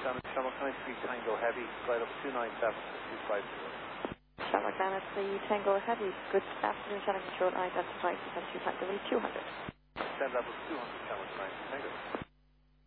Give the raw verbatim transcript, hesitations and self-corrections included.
Shamrock Shamrock three Tango Heavy, flight up two nine seven two five zero. Shamrock Ghana three Tango Heavy. Good afternoon, Channel Control. Identify two Tango two hundred. Send level two hundred, Shamrock nine Tango.